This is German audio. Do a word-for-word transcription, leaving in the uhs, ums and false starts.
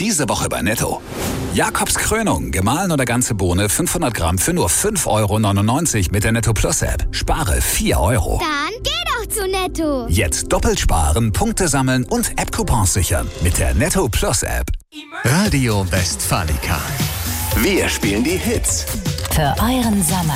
Diese Woche bei Netto. Jakobs Krönung, gemahlen oder ganze Bohne, fünfhundert Gramm für nur fünf Euro neunundneunzig mit der Netto Plus App. Spare vier Euro. Dann geh doch zu Netto. Jetzt doppelt sparen, Punkte sammeln und App-Coupons sichern mit der Netto Plus App. Radio Westfalica. Wir spielen die Hits. Für euren Sommer.